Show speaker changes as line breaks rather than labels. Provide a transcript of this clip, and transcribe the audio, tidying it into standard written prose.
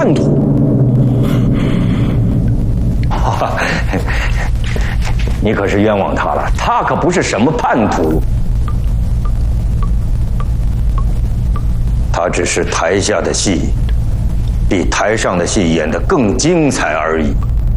叛徒。你可是冤枉他了，他可不是什么叛徒，他只是台下的戏比台上的戏演得更精彩而已。